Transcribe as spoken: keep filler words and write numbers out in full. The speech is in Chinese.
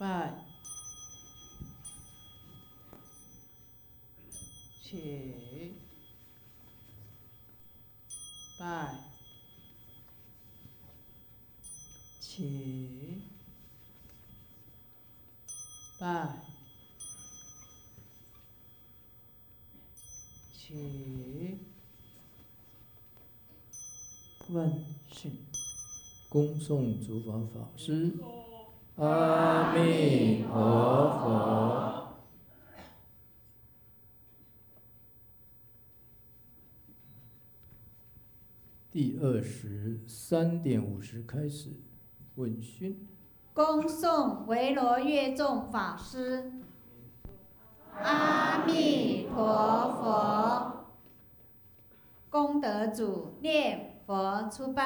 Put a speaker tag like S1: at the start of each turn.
S1: 拜，且拜，且拜，且问讯。
S2: 恭送诸法法师。阿弥陀佛。第二十三点五十开始问讯。
S3: 恭送维罗月众法师。阿弥陀佛。功德主念佛出拜。